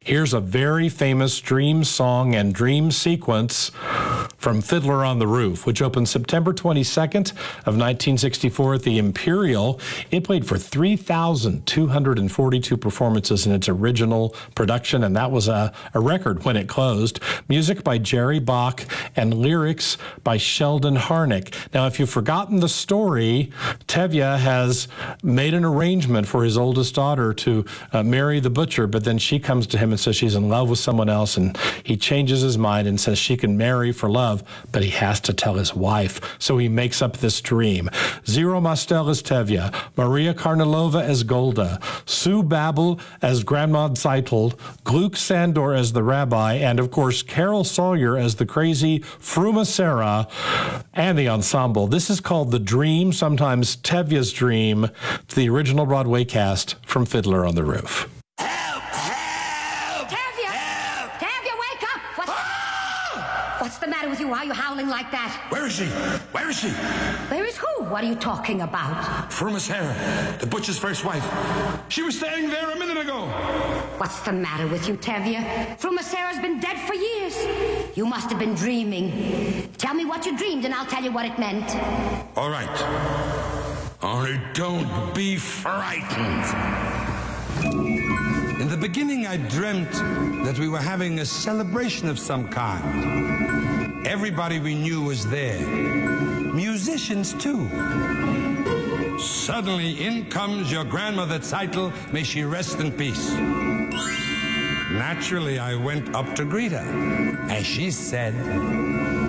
Here's a very famous dream song and dream sequence from Fiddler on the Roof, which opened September 22nd of 1964 at the Imperial. It played for 3,242 performances in its original production, and that was a record when it closed. Music by Jerry Bach and lyrics by Sheldon Harnick. Now, if you've forgotten the story, Tevye has made an arrangement for his oldest daughter to marry the butcher, but then she comes to him and says she's in love with someone else, and he changes his mind and says she can marry for love, but he has to tell his wife. So he makes up this dream. Zero Mostel as Tevye, Maria Karnilova as Golda, Sue Babel as Grandma Zeitel, Gluck Sandor as the rabbi, and of course Carol Sawyer as the crazy Fruma Sarah, and the ensemble. This is called The Dream, sometimes Tevye's Dream. It's the original Broadway cast from Fiddler on the Roof. What's the matter with you? Why are you howling like that? Where is she? Where is she? Where is who? What are you talking about? Fruma Sarah, the butcher's first wife. She was standing there a minute ago. What's the matter with you, Tevye? Fruma Sarah's been dead for years. You must have been dreaming. Tell me what you dreamed and I'll tell you what it meant. All right. Only don't be frightened. In the beginning, I dreamt that we were having a celebration of some kind. Everybody we knew was there. Musicians, too. Suddenly, in comes your grandmother Zeitel, may she rest in peace. Naturally, I went up to greet her, and she said,